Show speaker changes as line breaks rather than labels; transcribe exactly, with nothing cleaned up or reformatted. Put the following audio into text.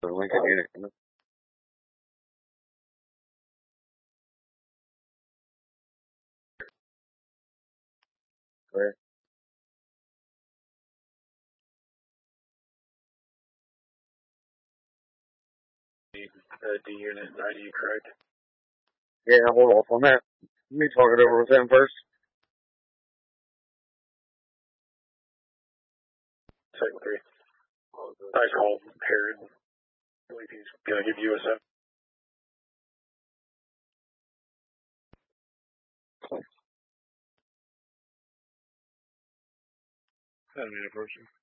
The Lincoln unit. Clear.
Uh, D unit I D, correct?
Yeah, hold off on that. Let me talk it over with them first.
Second three. I called Herod. I believe he's going to give you a set. Enemy approaching.